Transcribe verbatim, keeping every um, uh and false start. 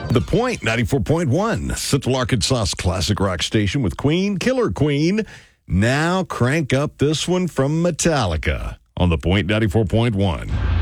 The Point, ninety-four point one, Central Arkansas's classic rock station with Queen, Killer Queen. Now crank up this one from Metallica on The Point, ninety-four point one.